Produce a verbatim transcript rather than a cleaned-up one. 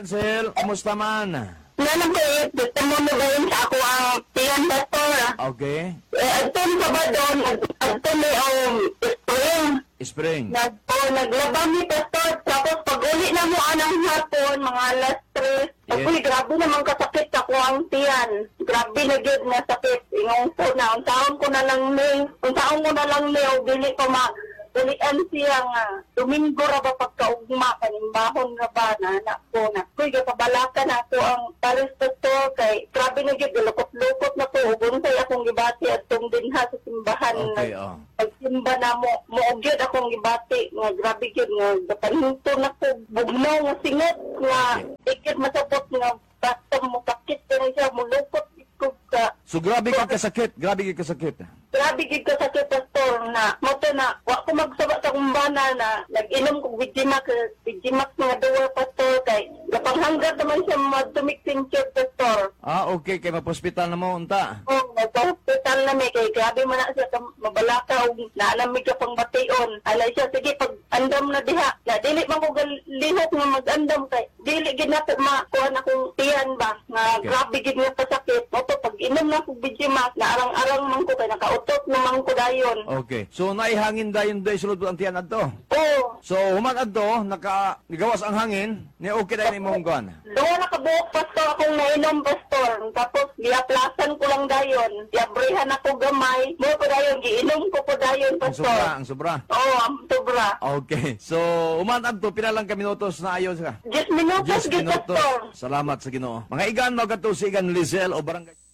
Ansel, kumusta man? Nanang kayo, gusto mo na gawin sa ako ang tiyan pastor. Okay. Eh, ito sa ba doon, ito may ang spring. Spring. Nag, oh, naglabang ni pastor, tapos pag uli na mo anang hapon, mga alas tres. Yes. Uy, grabe naman kasakit ako ang tiyan. Grabe na gyud na sakit. Ingong po na, unsaon ko na lang ni, unsaon ko na lang ni, o dili ko ma, ulian siya nga. Domingo ra ba pagkaugma, kanimbahon ra ba na anak ko na. Kuy, kapabalakan ako ang paris pastor kay, grabe na gyud, lukot-lukot na po. Ubunsay akong gibati at tong dinha sa simbahan. Okay, oh. Pagsimba na mo, muugyod akong gibati. Nga grabe gyud nga, dapaninto na ko, bugnaw nga singot nga, ikit masabot nga, basta mo sakit ka na siya, mulukot ikog ka. So grabe ka kasakit, grabe ka kasakit. Grabe gid ka sa pastor na moto na wa ko magsaba sa kumbana na nag-inom kog Vigimax Vigimax nga duwa pastor kay gapanghanggat naman siya madumik tincture pastor. Ah, okay, kay mapospital na mo unta. Oh, nagpa-hospital na may kay grabe man na siya ka mabalaka og naalamig ka pang bation. Alay siya sige pag andam na diha. Na dili man ko lihok nga mag-andam kay dili gid na po makuha akong tiyan ba nga Okay. grabe gid nga pasakit. Moto pag inom na kog Vigimax na arang-arang man ko kay naka utot naman ko dayon. Okay. So naihangin dayon day sulod ang tiyan adto. Oo. So human adto naka gawas ang hangin, ni okay dayon imong kuan. Doon nakabuok pastor akong nainom pastor. Tapos giaplasan ko lang dayon. Giabrihan ako gamay. Mo ko dayon giinom ko po dayon Ang sobra, pastor. ang sobra. Oo, ang sobra. Okay. So human adto pila lang ka minutos na ayon ka. Diyos minutos Diyos gid minutos. pastor. Salamat sa Ginoo. Mga igan mo kadto si igan Lizelle o barangay